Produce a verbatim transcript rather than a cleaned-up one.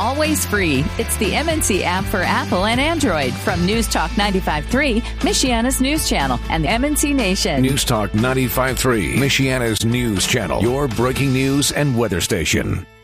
always free. It's the M N C app for Apple and Android from News Talk ninety-five point three, Michiana's news channel, and the M N C Nation. News Talk ninety-five point three, Michiana's news channel, your breaking news and weather station.